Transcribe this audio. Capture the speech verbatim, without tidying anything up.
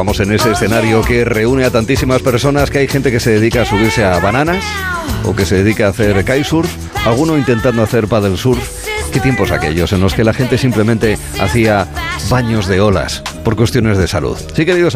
estamos en ese escenario que reúne a tantísimas personas, que hay gente que se dedica a subirse a bananas o que se dedica a hacer kitesurf, alguno intentando hacer paddle surf. ¿Qué tiempos aquellos en los que la gente simplemente hacía baños de olas por cuestiones de salud? Sí, queridos